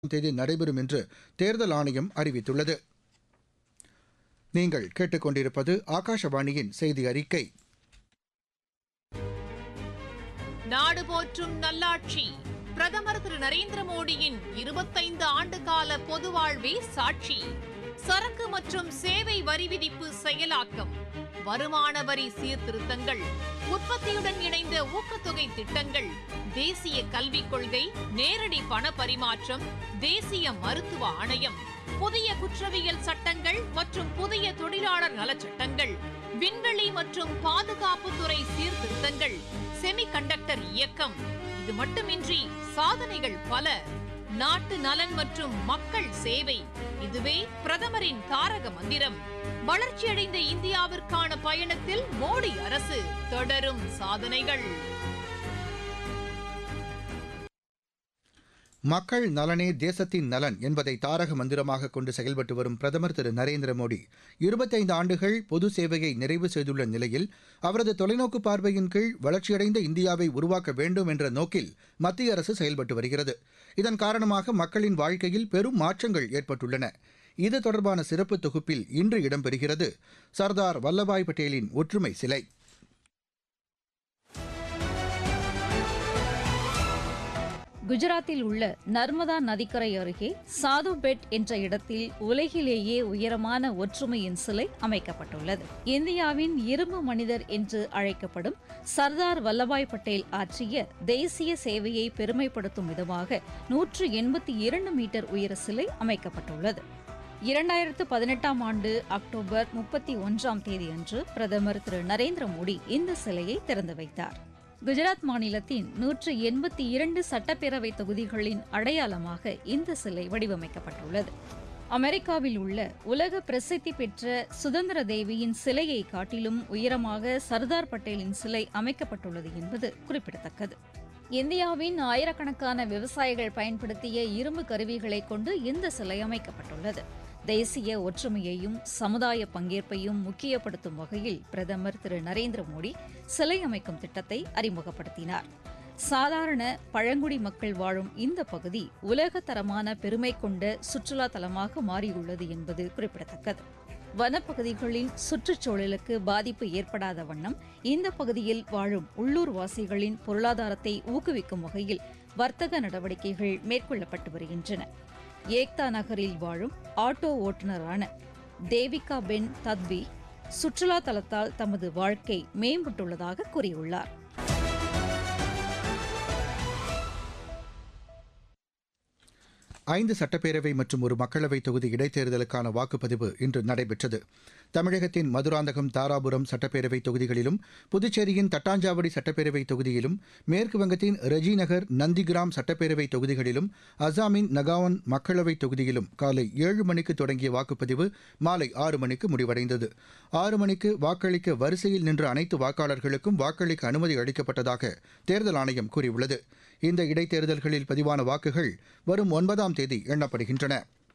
தேதி நடைபெறும் என்று தேர்தல் ஆணையம் அறிவித்துள்ளது. நீங்கள் கேட்டுக்கொண்டிருப்பது ஆகாஷவாணியின் செய்தி அறிக்கை. நாடு போற்றும் நல்லாட்சி பிரதமர் திரு நரேந்திர மோடியின் 25 ஆண்டுகால பொது வாழ்வே சாட்சி. சரக்கு மற்றும் சேவை வரி விதிப்பு செயலாக்கம், வருமான வரி சீர்திருத்தங்கள், உற்பத்தியுடன் இணைந்த ஊக்கத்தொகை திட்டங்கள், தேசிய கல்விக் கொள்கை, நேரடி பண பரிமாற்றம், தேசிய மருத்துவ ஆணையம், புதிய குற்றவியல் சட்டங்கள் மற்றும் புதிய தொழிலாளர் நலச்சட்டங்கள், விண்வெளி மற்றும் பாதுகாப்புத்துறை சீர்திருத்தங்கள், செமிகண்டக்டர் இயக்கம். இது மட்டுமின்றி சாதனைகள் பல. நாட்டு நலன் மற்றும் மக்கள் சேவை, இதுவே பிரதமரின் தாரக மந்திரம். வளர்ச்சியடைந்த இந்தியாவிற்கான பயணத்தில் மோடி அரசு, தொடரும் சாதனைகள். மக்கள் நலனே தேசத்தின் நலன் என்பதை தாரக மந்திரமாக கொண்டு செயல்பட்டு வரும் பிரதமர் திரு நரேந்திர மோடி 25 ஆண்டுகள் பொது சேவையை நிறைவு செய்துள்ள நிலையில் அவரது தொலைநோக்கு பார்வையின் கீழ் வளர்ச்சியடைந்த இந்தியாவை உருவாக்க வேண்டும் என்ற நோக்கில் மத்திய அரசு செயல்பட்டு வருகிறது. இதன் காரணமாக மக்களின் வாழ்க்கையில் பெரும் மாற்றங்கள் ஏற்பட்டுள்ளன. இது தொடர்பான சிறப்பு தொகுப்பில் இன்று இடம்பெறுகிறது சர்தார் வல்லபாய் பட்டேலின் ஒற்றுமை சிலை. குஜராத்தில் உள்ள நர்மதா நதிக்கரை அருகே சாதுபெட் என்ற இடத்தில் உலகிலேயே உயரமான ஒற்றுமையின் சிலை அமைக்கப்பட்டுள்ளது. இந்தியாவின் இரும்பு மனிதர் என்று அழைக்கப்படும் சர்தார் வல்லபாய் பட்டேல் ஆற்றிய தேசிய சேவையை பெருமைப்படுத்தும் விதமாக 182 மீட்டர் உயர சிலை அமைக்கப்பட்டுள்ளது. 2018ஆம் ஆண்டு அக்டோபர் 31ஆம் தேதியன்று பிரதமர் திரு நரேந்திர மோடி இந்த சிலையை திறந்து வைத்தார். குஜராத் மாநிலத்தின் 182 சட்டப்பேரவை தொகுதிகளின் அடையாளமாக இந்த சிலை வடிவமைக்கப்பட்டுள்ளது. அமெரிக்காவில் உள்ள உலக பிரசித்தி பெற்ற சுதந்திர தேவியின் சிலையை காட்டிலும் உயரமாக சர்தார் பட்டேலின் சிலை அமைக்கப்பட்டுள்ளது என்பது குறிப்பிடத்தக்கது. இந்தியாவின் ஆயிரக்கணக்கான விவசாயிகள் பயன்படுத்திய இரும்பு கருவிகளை கொண்டு இந்த சிலை அமைக்கப்பட்டுள்ளது. தேசிய ஒற்றுமையையும் சமுதாய பங்கேற்பையும் முக்கியப்படுத்தும் வகையில் பிரதமர் திரு நரேந்திர மோடி சிலை அமைக்கும் திட்டத்தை அறிமுகப்படுத்தினார். சாதாரண பழங்குடி மக்கள் வாழும் இந்த பகுதி உலகத்தரமான பெருமை கொண்ட சுற்றுலா தலமாக மாறியுள்ளது என்பது குறிப்பிடத்தக்கது. வனப்பகுதிகளின் சுற்றுச்சூழலுக்கு பாதிப்பு ஏற்படாத வண்ணம் இந்த பகுதியில் வாழும் உள்ளூர் வாசிகளின் பொருளாதாரத்தை ஊக்குவிக்கும் வகையில் வர்த்தக நடவடிக்கைகள் மேற்கொள்ளப்பட்டு வருகின்றன. ஏக்தா நகரில் வாழும் ஆட்டோ ஓட்டுநரான தேவிகா பென் தத்வி சுற்றுலா தலத்தால் தமது வாழ்க்கை மேம்பட்டுள்ளதாக கூறியுள்ளார். ஐந்து சட்டப்பேரவை மற்றும் ஒரு மக்களவைத் தொகுதி இடைத்தேர்தலுக்கான வாக்குப்பதிவு இன்று நடைபெற்றது. தமிழகத்தின் மதுராந்தகம், தாராபுரம் சட்டப்பேரவைத் தொகுதிகளிலும், புதுச்சேரியின் தட்டாஞ்சாவடி சட்டப்பேரவைத் தொகுதியிலும், மேற்குவங்கத்தின் ரெஜிநகர், நந்திகிராம் சட்டப்பேரவைத் தொகுதிகளிலும், அசாமின் நகாவன் மக்களவைத் தொகுதியிலும் காலை 7 மணிக்கு தொடங்கிய வாக்குப்பதிவு மாலை 6 மணிக்கு முடிவடைந்தது. 6 மணிக்கு வாக்களிக்க வரிசையில் நின்ற அனைத்து வாக்காளர்களுக்கும் வாக்களிக்க அனுமதி அளிக்கப்பட்டதாக தேர்தல் ஆணையம் கூறியுள்ளது. இந்த இடைத்தேர்தல்களில் பதிவான வாக்குகள் வரும் 9ஆம் தேதி எண்ணப்படுகின்றன.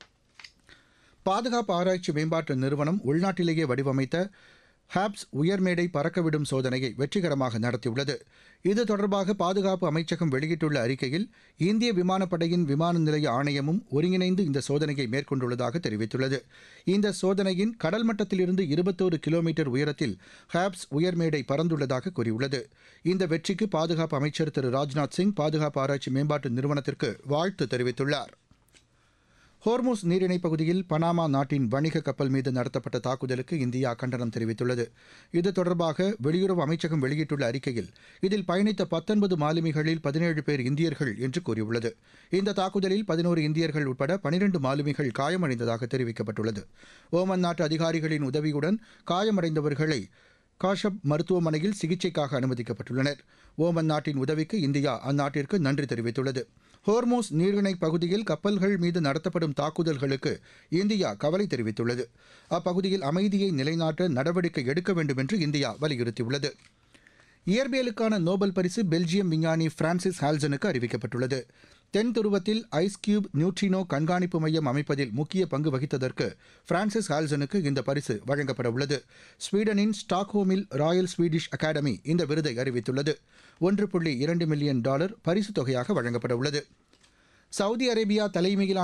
பாதுகாப்பு ஆராய்ச்சி மேம்பாட்டு நிறுவனம் உள்நாட்டிலேயே வடிவமைத்த ஹாப்ஸ் உயர்மேடை பறக்கவிடும் சோதனையை வெற்றிகரமாக நடத்தியுள்ளது. இது தொடர்பாக பாதுகாப்பு அமைச்சகம் வெளியிட்டுள்ள அறிக்கையில், இந்திய விமானப்படையின் விமான நிலைய ஆணையமும் ஒருங்கிணைந்து இந்த சோதனையை மேற்கொண்டுள்ளதாக தெரிவித்துள்ளது. இந்த சோதனையின் கடல் மட்டத்திலிருந்து 21 கிலோமீட்டர் உயரத்தில் ஹாப்ஸ் உயர்மேடை பறந்துள்ளதாக கூறியுள்ளது. இந்த வெற்றிக்கு பாதுகாப்பு அமைச்சர் திரு ராஜ்நாத் சிங் பாதுகாப்பு ஆராய்ச்சி மேம்பாட்டு நிறுவனத்திற்கு வாழ்த்து தெரிவித்துள்ளார். ஹோர்முஸ் நீரிணைப் பகுதியில் பனாமா நாட்டின் வணிக கப்பல் மீது நடத்தப்பட்ட தாக்குதலுக்கு இந்தியா கண்டனம் தெரிவித்துள்ளது. இது தொடர்பாக வெளியுறவு அமைச்சகம் வெளியிட்டுள்ள அறிக்கையில், இதில் பயணித்த 19 மாலுமிகளில் 17 பேர் இந்தியர்கள் என்று கூறியுள்ளது. இந்த தாக்குதலில் 11 இந்தியர்கள் உட்பட 12 மாலுமிகள் காயமடைந்ததாக தெரிவிக்கப்பட்டுள்ளது. ஓமன் நாட்டு அதிகாரிகளின் உதவியுடன் காயமடைந்தவர்களை காஷப் மருத்துவமனையில் சிகிச்சைக்காக அனுமதிக்கப்பட்டுள்ளனர். ஓமன் நாட்டின் உதவிக்கு இந்தியா அந்நாட்டிற்கு நன்றி தெரிவித்துள்ளது. ஹோர்மூஸ் நீரிணை பகுதியில் கப்பல்கள் மீது நடத்தப்படும் தாக்குதல்களுக்கு இந்தியா கவலை தெரிவித்துள்ளது. அப்பகுதியில் அமைதியை நிலைநாட்ட நடவடிக்கை எடுக்க வேண்டும் என்று இந்தியா வலியுறுத்தியுள்ளது. இயற்பியலுக்கான நோபல் பரிசு பெல்ஜியம் விஞ்ஞானி பிரான்சிஸ் ஹால்சனுக்கு அறிவிக்கப்பட்டுள்ளது. தென் துருவத்தில் ஐஸ் கியூப் நியூட்ரினோ கண்காணிப்பு மையம் அமைப்பதில் முக்கிய பங்கு வகித்ததற்கு பிரான்சிஸ் ஹால்சனுக்கு இந்த பரிசு வழங்கப்பட உள்ளது. ஸ்வீடனின் ஸ்டாக்ஹோமில் ராயல் ஸ்வீடிஷ் அகாடமி இந்த விருதை அறிவித்துள்ளது. $1.2 மில்லியன் பரிசுத் தொகையாக வழங்கப்பட உள்ளது. சவுதி அரேபியா தலைமையிலான